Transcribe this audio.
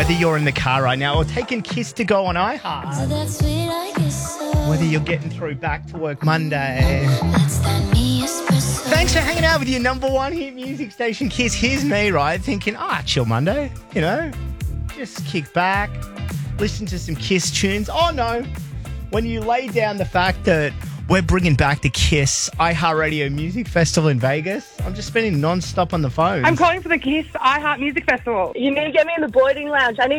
Whether you're in the car right now or taking Kiss to go on iHeart. Whether you're getting through back to work Monday. Thanks for hanging out with your number one hit music station, Kiss. Here's me, right, thinking, chill Monday, just kick back, listen to some Kiss tunes. Oh, no. When you lay down the fact that we're bringing back the Kiss iHeartRadio Music Festival in Vegas, I'm just spending non-stop on the phone. I'm calling for the Kiss iHeart Music Festival. You need to get me in the boarding lounge. I need